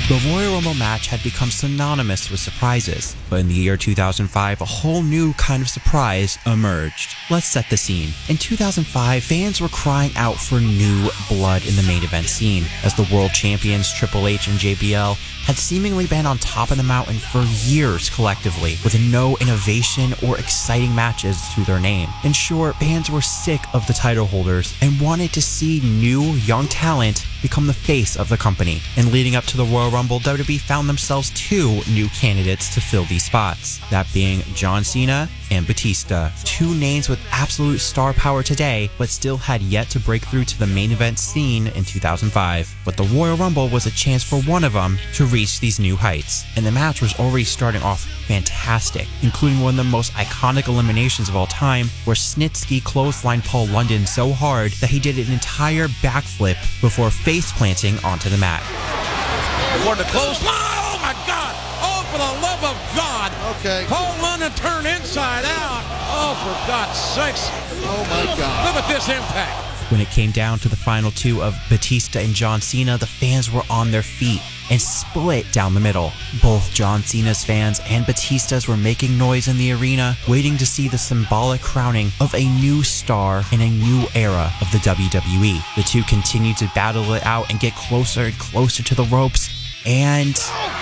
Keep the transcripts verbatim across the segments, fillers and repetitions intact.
The Royal Rumble match had become synonymous with surprises, but in the year two thousand five, a whole new kind of surprise emerged. Let's set the scene. In two thousand five, fans were crying out for new blood in the main event scene, as the world champions Triple H and J B L had seemingly been on top of the mountain for years collectively, with no innovation or exciting matches to their name. In short, fans were sick of the title holders and wanted to see new, young talent become the face of the company. And leading up to the Royal Rumble, W W E found themselves two new candidates to fill these spots, that being John Cena and Batista, two names with absolute star power today, but still had yet to break through to the main event scene in two thousand five. But the Royal Rumble was a chance for one of them to reach these new heights, and the match was already starting off fantastic, including one of the most iconic eliminations of all time, where Snitsky clotheslined Paul London so hard that he did an entire backflip before face planting onto the mat. Toward the clothesline. Oh my God! Oh, for the love of God! Okay. Paul London turned inside out. Oh, for God's sakes! Oh my God! Look at this impact. When it came down to the final two of Batista and John Cena, the fans were on their feet and split down the middle. Both John Cena's fans and Batista's were making noise in the arena, waiting to see the symbolic crowning of a new star in a new era of the W W E. The two continued to battle it out and get closer and closer to the ropes, and...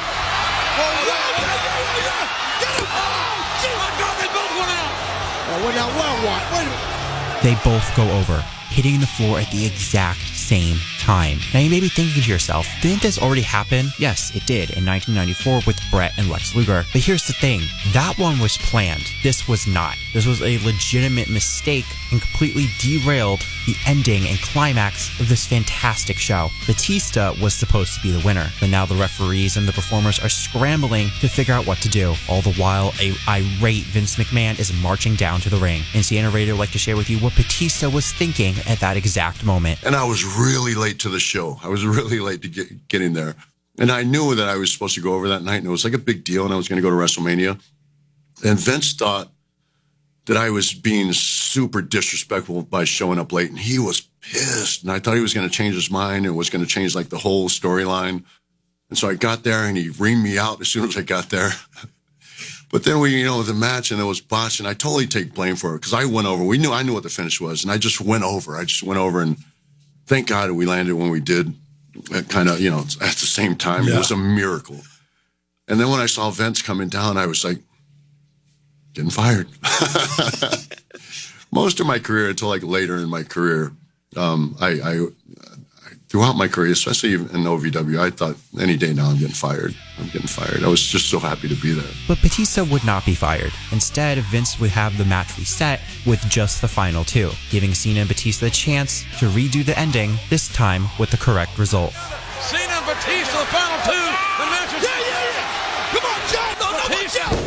they both go over, hitting the floor at the exact same time. Now you may be thinking to yourself, didn't this already happen? Yes, it did in nineteen ninety-four with Bret and Lex Luger. But here's the thing, that one was planned. This was not. This was a legitimate mistake and completely derailed the ending and climax of this fantastic show. Batista was supposed to be the winner, but now the referees and the performers are scrambling to figure out what to do. All the while, a irate Vince McMahon is marching down to the ring. And Sienna Radio would like to share with you what Batista was thinking at that exact moment. And I was really late to the show. I was really late to get getting there. And I knew that I was supposed to go over that night, and it was like a big deal, and I was going to go to WrestleMania. And Vince thought that I was being super disrespectful by showing up late, and he was pissed. And I thought he was going to change his mind and was going to change like the whole storyline. And so I got there, and he reamed me out as soon as I got there. But then we, you know, the match, and it was botched, and I totally take blame for it because I went over. We knew, I knew what the finish was, and I just went over. I just went over, and thank God we landed when we did. Kind of, you know, at the same time, yeah. It was a miracle. And then when I saw Vince coming down, I was like, getting fired. Most of my career, until like later in my career, um, I, I, I throughout my career, especially in O V W, I thought any day now I'm getting fired. I'm getting fired. I was just so happy to be there. But Batista would not be fired. Instead, Vince would have the match reset with just the final two, giving Cena and Batista the chance to redo the ending, this time with the correct result. Cena and Batista, the final two. The match is... Yeah, yeah, yeah. Come on, John. No, no, Batista.